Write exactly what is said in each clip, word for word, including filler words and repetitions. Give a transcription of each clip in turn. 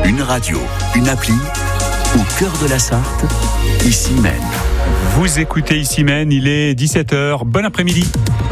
Une radio, une appli, au cœur de la Sarthe, ici même. Vous écoutez Ici Même, il est dix-sept heures. Bon après-midi.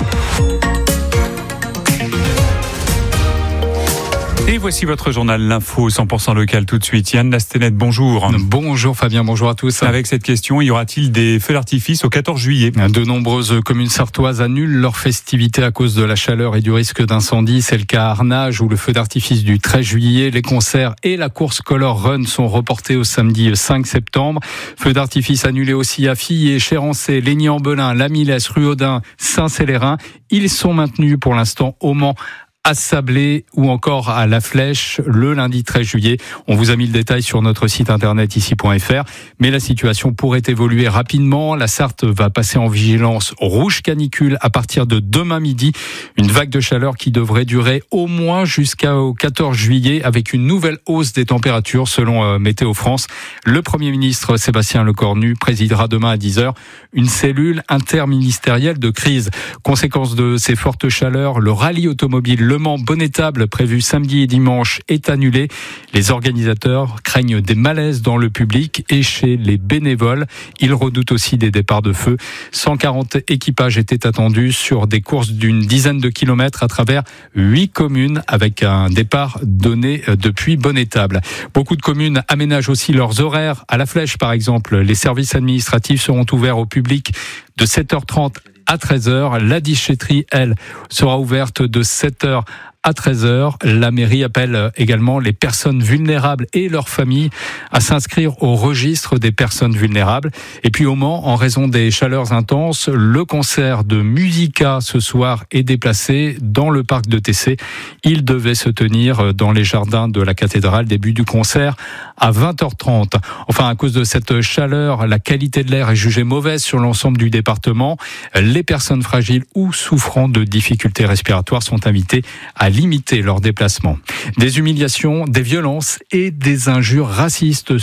Et voici votre journal, l'info cent pour cent local tout de suite. Yann Lastenette, bonjour. Bonjour Fabien, bonjour à tous. Avec cette question, y aura-t-il des feux d'artifice au quatorze juillet ? De nombreuses communes sartoises annulent leurs festivités à cause de la chaleur et du risque d'incendie. C'est le cas à Arnage où le feu d'artifice du treize juillet, les concerts et la course Color Run sont reportés au samedi cinq septembre. Feu d'artifice annulé aussi à Filliers, Chérancé, Légny-en-Belin, La Millesse, Ruaudin, Saint-Célérin. Ils sont maintenus pour l'instant au Mans, à Sablé ou encore à La Flèche le lundi treize juillet. On vous a mis le détail sur notre site internet ici point f r. Mais la situation pourrait évoluer rapidement. La Sarthe va passer en vigilance rouge canicule à partir de demain midi. Une vague de chaleur qui devrait durer au moins jusqu'au quatorze juillet avec une nouvelle hausse des températures selon euh, Météo France. Le Premier ministre Sébastien Lecornu présidera demain à dix heures une cellule interministérielle de crise. Conséquence de ces fortes chaleurs, le rallye automobile Le Mans Bonnet-Table prévu samedi et dimanche est annulé. Les organisateurs craignent des malaises dans le public et chez les bénévoles. Ils redoutent aussi des départs de feu. cent quarante équipages étaient attendus sur des courses d'une dizaine de kilomètres à travers huit communes avec un départ donné depuis Bonnet-Table. Beaucoup de communes aménagent aussi leurs horaires. À La Flèche, par exemple, les services administratifs seront ouverts au public de sept heures trente à treize heures. La déchetterie, elle, sera ouverte de sept heures à treize heures. La mairie appelle également les personnes vulnérables et leurs familles à s'inscrire au registre des personnes vulnérables. Et puis au Mans, en raison des chaleurs intenses, le concert de Musica ce soir est déplacé dans le parc de Tessé. Il devait se tenir dans les jardins de la cathédrale. Début du concert à vingt heures trente. Enfin, à cause de cette chaleur, la qualité de l'air est jugée mauvaise sur l'ensemble du département. Les personnes fragiles ou souffrant de difficultés respiratoires sont invitées à limiter leurs déplacements. Des humiliations, des violences et des injures racistes